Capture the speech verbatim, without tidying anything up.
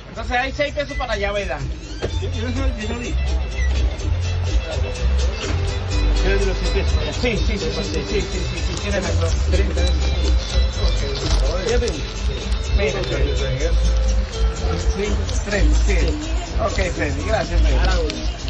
Entonces hay seis pesos para allá, ¿verdad? Yo, yo no sé, yo no vi. Sí, sí, sí, sí, sí, sí, sí, sí, sí, tiene razón. treinta. Mira, sí, tres, sí. Ok, Freddy, gracias, Freddy.